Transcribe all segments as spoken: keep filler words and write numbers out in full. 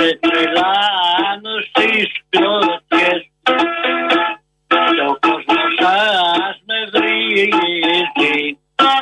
σε τρελάνω στις πλώτιες και ο κόσμος σας με βρίζει.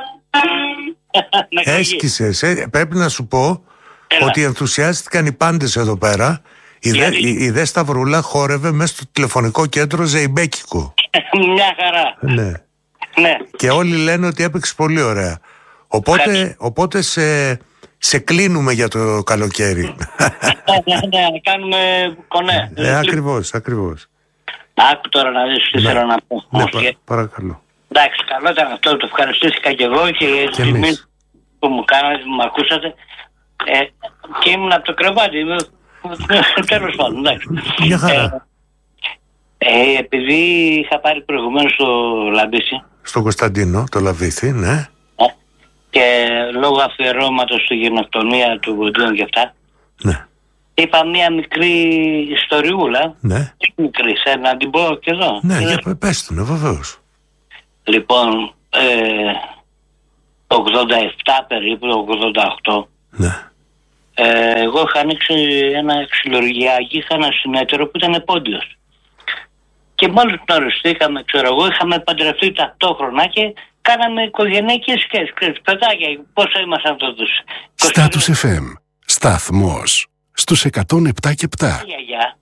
Έσκησες, ε, πρέπει να σου πω. Έλα. Ότι ενθουσιάστηκαν οι πάντες εδώ πέρα. Η, δε, η, η δε Σταυρούλα χόρευε μέσα στο τηλεφωνικό κέντρο ζεϊμπέκικο. Μια χαρά. Ναι. Ναι. Και όλοι λένε ότι έπαιξε πολύ ωραία. Οπότε, οπότε σε, σε κλείνουμε για το καλοκαίρι. Ναι, ναι, ναι, κάνουμε κονέ. Ε, ακριβώς, ακριβώς. Άκου τώρα να δεις τι ναι. θέλω να πω. Ναι, πα, παρακαλώ. Εντάξει, καλό ήταν αυτό, το ευχαριστήθηκα και εγώ και, και τιμή που μου κάνατε, που μου ακούσατε. Ε, και ήμουν από το κρεβάτι. Τέλος πάντων, εντάξει. Μια χαρά. Ε, ε, επειδή είχα πάρει προηγουμένως το Λαμπίση. Στον Κωνσταντίνο, το Λαβίθι, ναι. Ε, και λόγω αφιερώματος στη γενοκτονία του Βοντίων και αυτά. Ναι. Είπα μια μικρή ιστοριούλα. Ναι. Μικρή, σε να την πω και εδώ. Ναι, ε, για πες του, ναι, βεβαίως. Λοιπόν, ε, ογδόντα επτά περίπου, ογδόντα οκτώ. Ναι. Ε, εγώ είχα ανοίξει ένα ξυλουργιάκι, είχα ένα συνέτερο που ήταν πόντιος. Και μόλις γνωριστήκαμε, ξέρω εγώ, είχαμε παντρευτεί ταυτόχρονα και κάναμε οικογενειακές σχέσεις. Παιδάκια, πόσο ήμασταν τότε. Στάτους εφ εμ, σταθμός στους εκατόν επτά και επτά. Γιαγιά,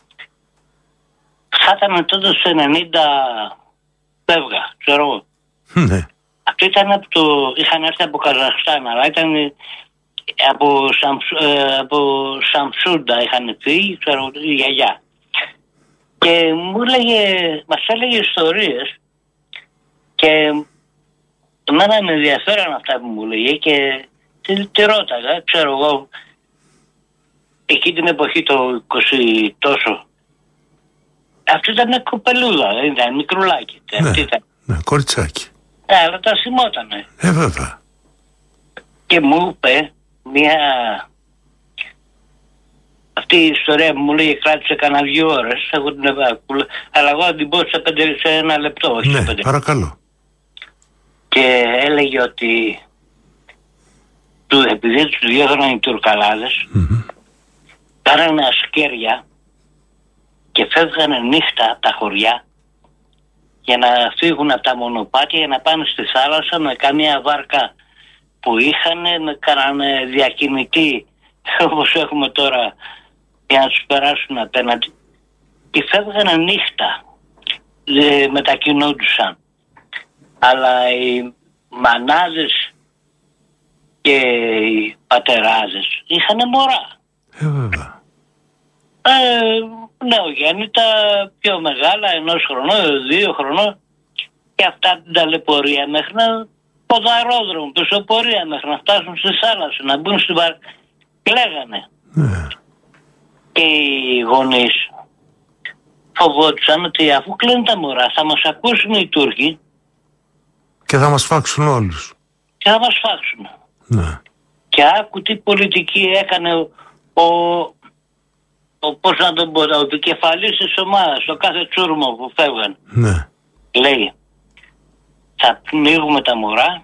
θα ήταν τότε στο ενενήντα φεύγα, ξέρω εγώ. Ναι. Αυτό ήταν από το, είχαν έρθει από Καζαχστάν, αλλά ήταν από, Σαμσ, ε, από Σαμσούντα είχαν φύγει, ξέρω, η γιαγιά. Και μου έλεγε, μας έλεγε ιστορίες και εμένα με ενδιαφέραν αυτά που μου έλεγε και τη, τη ρώταγα, ξέρω εγώ, εκεί την εποχή το είκοσι τόσο. Αυτή ήταν μια κοπελούδα, ήταν μικρουλάκι. Ναι, αυτή ήταν. Ναι, κοριτσάκι. Ε, αλλά τα θυμότανε. Ε, βέβαια. Και μου είπε μια... Αυτή η ιστορία που μου λέει κράτησε κανένα δύο ώρες. Εγώ την έβαλα, αλλά εγώ θα την πω σε, πέντε, σε ένα λεπτό, όχι ναι, σε πέντε. Παρακαλώ. Και έλεγε ότι του, επειδή τους διώχναν οι Τουρκαλάδες, mm-hmm. πάρανε ασκέρια και φεύγανε νύχτα από τα χωριά για να φύγουν από τα μονοπάτια για να πάνε στη θάλασσα με καμία βάρκα που είχαν, με κάνανε διακινητή όπως έχουμε τώρα για να τους περάσουν απέναντι και φεύγανε νύχτα, ε, μετακινούντουσαν, αλλά οι μανάδες και οι πατεράδες είχαν μωρά. Ε, βέβαια. Ε, νεογέννητα, πιο μεγάλα, ενός χρονών, δύο χρονών, και αυτά την ταλαιπωρία μέχρι να ποδαρόδρομο, πισωπορία μέχρι να φτάσουν στη θάλασσα, να μπουν στην βάρκα. Κλαίγανε. Ναι. Και οι γονείς φοβόντουσαν ότι αφού κλαίνουν τα μωρά θα μας ακούσουν οι Τούρκοι και θα μας φάξουν όλους. Και θα μας φάξουν. Ναι. Και άκου τι πολιτική έκανε ο, ο, ο πώς να τον πω, ο επικεφαλής της ομάδας, το κάθε τσούρμο που φεύγαν. Ναι. Λέει, θα πνίγουμε τα μωρά,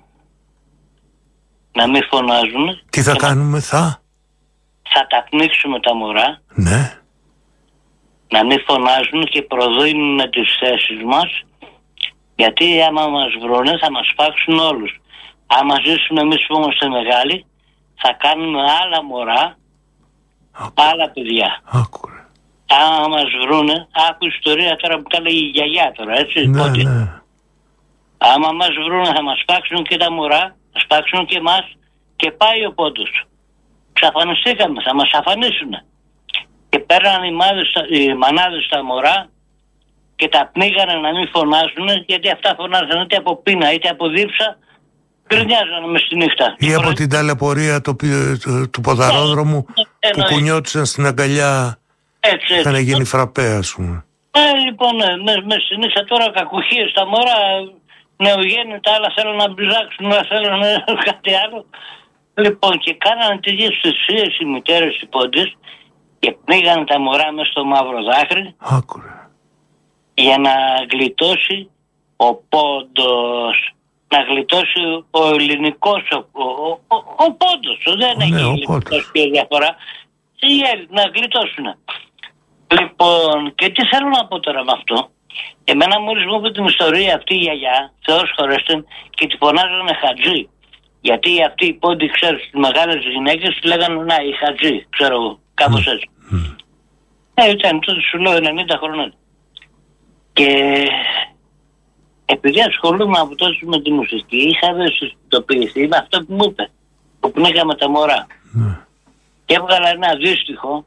να μην φωνάζουν. Τι θα κάνουμε, θα? Θα τα πνίξουμε τα μωρά. Ναι. Να μην φωνάζουν και προδίνουν τις θέσεις μας, γιατί άμα μας βρούνε θα μας φάξουν όλους. Άμα ζήσουμε εμείς που είμαστε μεγάλοι, θα κάνουμε άλλα μωρά, Άκου. άλλα παιδιά. Άκουρε. Άμα μας βρούνε, άκου ιστορία τώρα που τα λέει η γιαγιά τώρα, έτσι. Ναι, ότι, ναι. άμα μας βρούνε θα μας φάξουν και τα μωρά, θα σπάξουν και εμάς και πάει ο πόντος. Ξαφανιστήκαμε, θα μας αφανίσουν. Και πέραν οι, μάδες, οι μανάδες τα μωρά και τα πνίγανε να μην φωνάζουν, γιατί αυτά φωνάζανε είτε από πείνα είτε από δίψα, γκρινιάζανε μες τη νύχτα. Ή από την ταλαιπωρία του, του, του ποδαρόδρομου ε, που κουνιώτησαν στην αγκαλιά. Έτσι, έτσι. Είχαν γίνει φραπέ, ας πούμε. Ε, λοιπόν, μες με στη νύχτα τώρα κακουχίες τα μωρά, νεογέννητα, άλλα θέλουν να μπιζάξουν, άλλα θέλουν κάτι άλλο. Λοιπόν, και κάνανε τέτοιες θυσίες οι μητέρες οι πόντες και πνίγανε τα μωρά μέσα στο μαύρο δάκρυ. Άκουρε. Για να γλιτώσει ο πόντος, να γλιτώσει ο ελληνικός, ο, ο, ο, ο πόντος, δεν ναι, έχει γλιτώσει διαφορά. οι Έλληνες να γλιτώσουν. Λοιπόν, και τι θέλω να πω τώρα με αυτό. Εμένα μόλις μου είπε την ιστορία αυτή η γιαγιά, Θεός χωρέστε, και τη φωνάζανε Χατζή. Γιατί αυτοί οι πόντοι, ξέρεις, τις μεγάλες γυναίκες τη λέγανε να η Χατζή, ξέρω εγώ, κάπως έτσι. Mm. Ε, ήταν τότε, σου λέω, ενενήντα χρόνια. Και επειδή ασχολούμαι από τότε με τη μουσική, είχα συνειδητοποιηθεί με αυτό που μου είπε, που πνίγαμε τα μωρά. Mm. Και έβγαλα ένα αντίστοιχο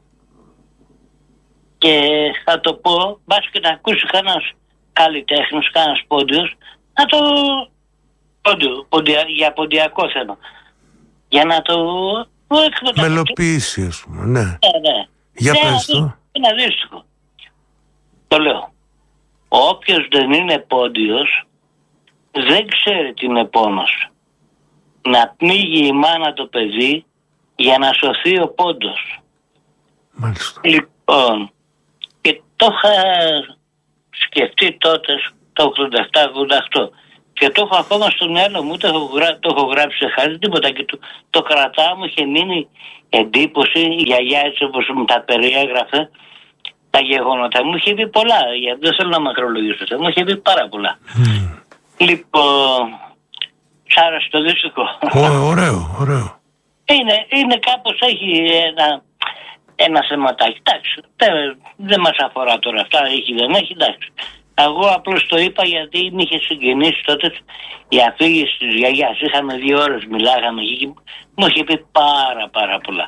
και θα το πω, μπας και να ακούσει κανένας καλλιτέχνης, κανένας πόντιος, να το πόντιο, πόντια, για ποντιακό θέμα. Για να το εκμεταλλευτεί. Μελοποίηση, ας πούμε, ναι. Ναι, ναι. Για ναι, πες το. Είναι αντίστοιχο. Το λέω. Όποιος δεν είναι πόντιος, δεν ξέρει τι είναι πόνος. Να πνίγει η μάνα το παιδί για να σωθεί ο πόντος. Μάλιστα. Λοιπόν, και το είχα σκεφτεί τότε το ογδόντα επτά ογδόντα οκτώ και το έχω ακόμα στο μυαλό μου, το έχω, γρά, το έχω γράψει σε χάρη τίποτα και το, το κρατάω, μου είχε μείνει εντύπωση, η γιαγιά έτσι όπως μου τα περιέγραφε τα γεγονότα, μου είχε πει πολλά, γιατί δεν θέλω να μακρολογήσω, μου είχε πει πάρα πολλά. Mm. Λοιπόν, σ' άρεσε το δυστυχό. Ωραίο, ωραίο. Είναι, είναι κάπως, έχει ένα, ένα θεματάκι. Εντάξει, δεν μας αφορά τώρα αυτά, έχει δεν έχει, εντάξει. Εγώ απλώς το είπα γιατί με είχε συγκινήσει τότε η αφήγηση της γιαγιάς. Είχαμε δύο ώρες, μιλάγαμε και μου είχε πει πάρα πάρα πολλά.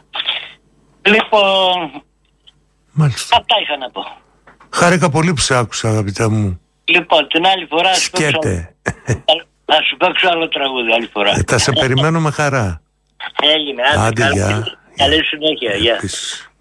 Λοιπόν, μάλιστα. Αυτά είχα να πω. Χάρηκα πολύ που σε άκουσα, αγαπητά μου. Λοιπόν, την άλλη φορά σκέτε. Θα σου παίξω άλλο τραγούδι άλλη φορά. Ε, θα σε περιμένω με χαρά. Έγινε, άντε, άντε, καλή, γεια. καλή συνέχεια, γεια.